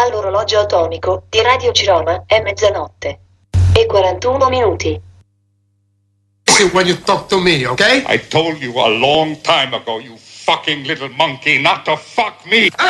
All'orologio atomico di Radio Ciroma è mezzanotte e 41 minuti. When you talk to me, okay? I told you a long time ago, you fucking little monkey, not to fuck me.